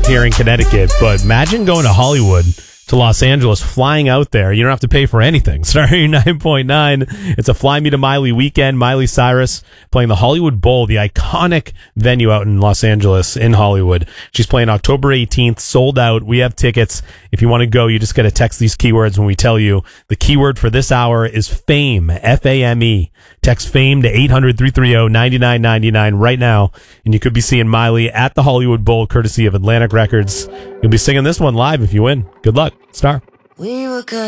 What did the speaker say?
here in Connecticut, but imagine going to Hollywood, to Los Angeles, flying out there. You don't have to pay for anything. Star 89.9. It's a Fly Me to Miley weekend. Miley Cyrus playing the Hollywood Bowl, the iconic venue out in Los Angeles, in Hollywood. She's playing October 18th, sold out. We have tickets. If you want to go, you just got to text these keywords when we tell you. The keyword for this hour is FAME, F-A-M-E. Text FAME to 800-330-9999 right now, and you could be seeing Miley at the Hollywood Bowl, courtesy of Atlantic Records. You'll be singing this one live if you win. Good luck. Star. We were good.